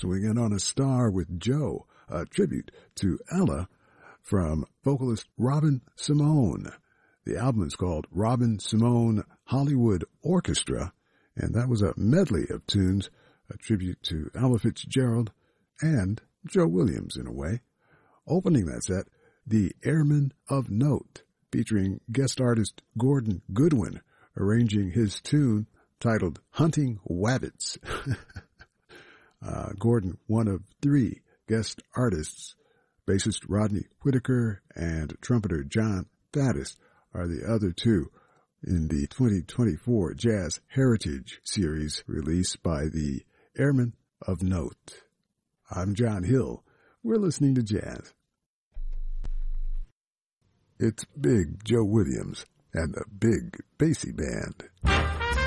Swinging on a Star with Joe, a tribute to Ella from vocalist Robin Simone. The album is called Robin Simone Hollywood Orchestra, and that was a medley of tunes, a tribute to Ella Fitzgerald and Joe Williams in a way. Opening that set, The Airman of Note, featuring guest artist Gordon Goodwin, arranging his tune titled Hunting Wabbits. Gordon, one of three guest artists, bassist Rodney Whitaker and trumpeter John Faddis are the other two in the 2024 Jazz Heritage Series released by the Airman of Note. I'm John Hill. We're listening to jazz. It's Big Joe Williams and the Big Bassy Band.